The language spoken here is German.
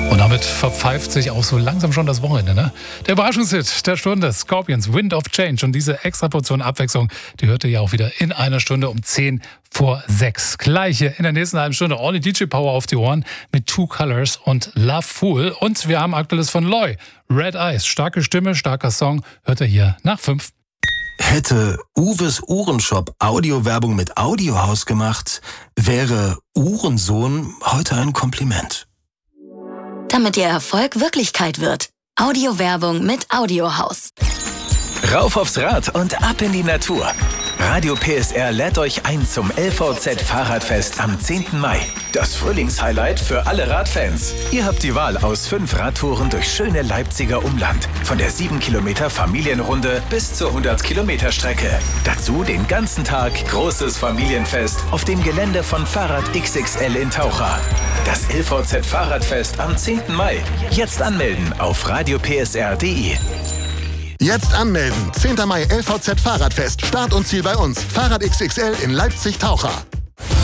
Und damit verpfeift sich auch so langsam schon das Wochenende, ne? Der Überraschungshit der Stunde, Scorpions, Wind of Change. Und diese extra Portion Abwechslung, die hört ihr ja auch wieder in einer Stunde um 5:10. Gleiche in der nächsten halben Stunde. All die DJ Power auf die Ohren mit Two Colors und Love Fool. Und wir haben aktuelles von Loy, Red Eyes. Starke Stimme, starker Song. Hört ihr hier nach 5. Hätte Uwes Uhrenshop Audiowerbung mit Audiohaus gemacht, wäre Uhrensohn heute ein Kompliment. Damit Ihr Erfolg Wirklichkeit wird. Audiowerbung mit Audiohaus. Rauf aufs Rad und ab in die Natur. Radio PSR lädt euch ein zum LVZ Fahrradfest am 10. Mai. Das Frühlingshighlight für alle Radfans. Ihr habt die Wahl aus 5 Radtouren durch schöne Leipziger Umland. Von der 7 Kilometer Familienrunde bis zur 100 Kilometer Strecke. Dazu den ganzen Tag großes Familienfest auf dem Gelände von Fahrrad XXL in Taucher. Das LVZ Fahrradfest am 10. Mai. Jetzt anmelden auf radiopsr.de. Jetzt anmelden. 10. Mai LVZ Fahrradfest. Start und Ziel bei uns. Fahrrad XXL in Leipzig-Taucher.